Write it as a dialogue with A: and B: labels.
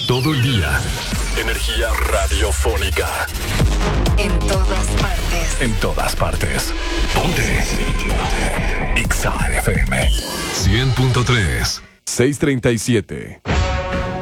A: Todo el día. Energía radiofónica.
B: En todas partes.
A: En todas partes. Ponte. Exa FM 100.3. 637.